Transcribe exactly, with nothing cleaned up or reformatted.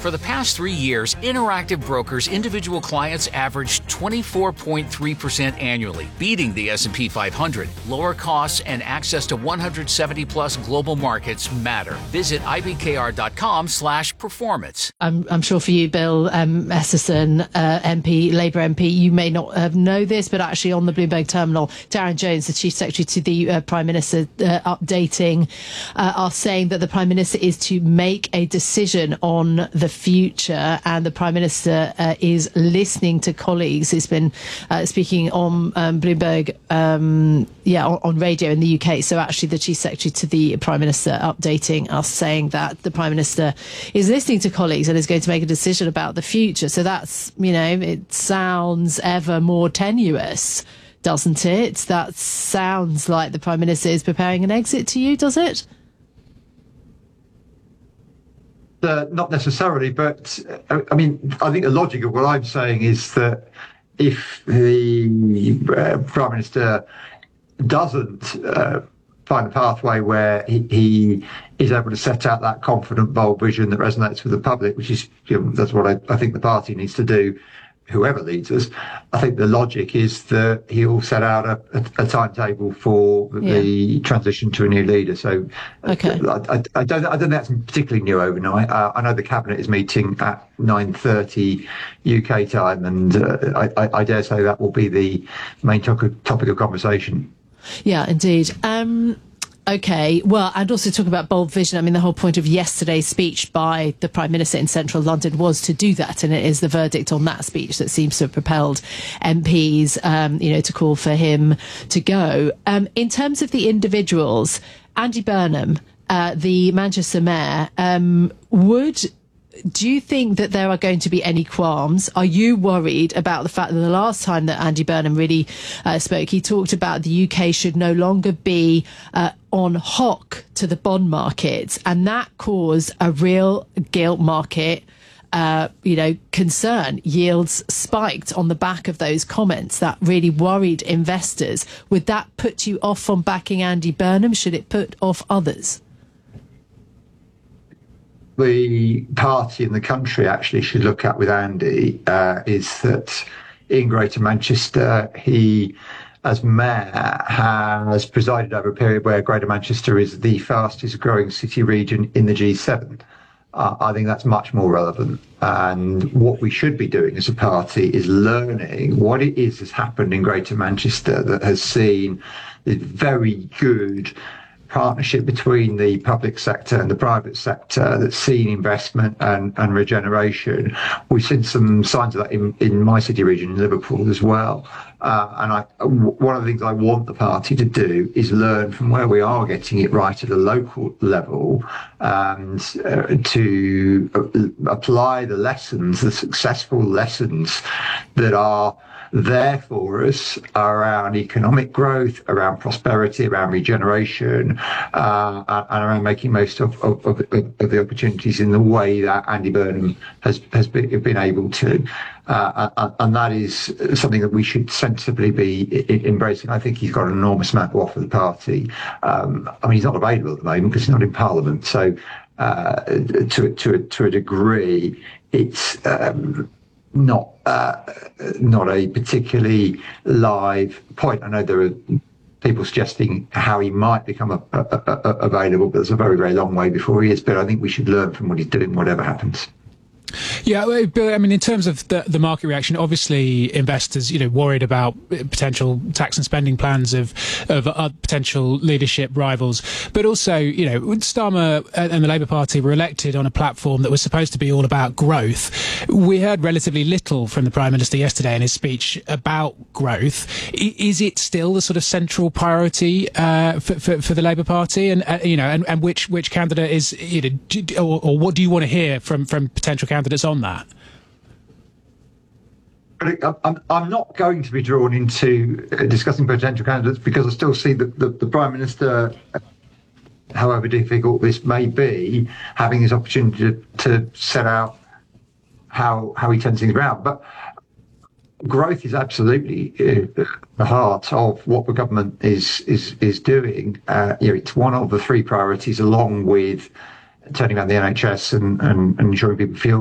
For the past three years, Interactive Brokers individual clients averaged twenty-four point three percent annually, beating the S and P five hundred. Lower costs and access to one hundred seventy plus global markets matter. Visit I B K R dot com slash performance. I'm, I'm sure for you, Bill um, Esserson, uh, M P, Labour M P, you may not uh, know this, but actually on the Bloomberg terminal, Darren Jones, the Chief Secretary to the uh, Prime Minister, uh, updating, uh, are saying that the Prime Minister is to make a decision on the future, and the Prime Minister uh, is listening to colleagues. He's been uh, speaking on um, Bloomberg, um, yeah, on, on radio in the U K. So actually the Chief Secretary to the Prime Minister updating us, saying that the Prime Minister is listening to colleagues and is going to make a decision about the future. So that's, you know, it sounds ever more tenuous, doesn't it? That sounds like the Prime Minister is preparing an exit to you, does it? Uh, not necessarily, but uh, I mean, I think the logic of what I'm saying is that if the uh, Prime Minister doesn't uh, find a pathway where he, he is able to set out that confident, bold vision that resonates with the public, which is, you know, that's what I, I think the party needs to do, whoever leads us, I think the logic is that he'll set out a, a, a timetable for yeah. the transition to a new leader. So okay. I, I, I don't I don't think that's particularly new overnight. Uh, I know the Cabinet is meeting at nine thirty U K time, and uh, I, I dare say that will be the main topic, topic of conversation. Yeah, indeed. Um Okay, well, and also talking about bold vision, I mean, the whole point of yesterday's speech by the Prime Minister in central London was to do that, and it is the verdict on that speech that seems to have propelled M Ps, um, you know, to call for him to go. Um, in terms of the individuals, Andy Burnham, uh, the Manchester mayor, um, would... do you think that there are going to be any qualms? Are you worried about the fact that the last time that Andy Burnham really uh, spoke, he talked about the U K should no longer be uh, on hock to the bond markets, and that caused a real gilt market Uh, you know, concern. Yields spiked on the back of those comments that really worried investors. Would that put you off from backing Andy Burnham? Should it put off others? The party in the country actually should look at with Andy uh, is that in Greater Manchester, he, as mayor, has presided over a period where Greater Manchester is the fastest growing city region in the G seven. Uh, I think that's much more relevant. And what we should be doing as a party is learning what it is that's happened in Greater Manchester that has seen this very good partnership between the public sector and the private sector that's seen investment and, and regeneration. We've seen some signs of that in, in my city region, in Liverpool as well. Uh, and I, one of the things I want the party to do is learn from where we are getting it right at a local level, and uh, to uh, apply the lessons, the successful lessons that are there for us around economic growth, around prosperity, around regeneration, uh, and around making most of, of, of, of the opportunities in the way that Andy Burnham has, has been, been able to. Uh, and that is something that we should sensibly be embracing. I think he's got an enormous amount to offer the party. Um, I mean, he's not available at the moment because he's not in Parliament. So uh, to, to, to a degree, it's... Um, not uh, not a particularly live point. I know there are people suggesting how he might become a, a, a, available, but there's a very, very long way before he is. But I think we should learn from what he's doing, whatever happens. Yeah, Bill, I mean, in terms of the, the market reaction, obviously investors, you know, worried about potential tax and spending plans of, of uh, potential leadership rivals. But also, you know, Starmer and the Labour Party were elected on a platform that was supposed to be all about growth. We heard relatively little from the Prime Minister yesterday in his speech about growth. I, is it still the sort of central priority uh, for, for, for the Labour Party? And, uh, you know, and, and which, which candidate is, you know, do, or, or what do you want to hear from, from potential candidates on that? I'm, I'm not going to be drawn into discussing potential candidates because I still see that the, the Prime Minister, however difficult this may be, having this opportunity to, to set out how how he turns things around. But growth is absolutely uh, the heart of what the government is is is doing. Uh, you know, it's one of the three priorities, along with turning around the N H S and, and, and ensuring people feel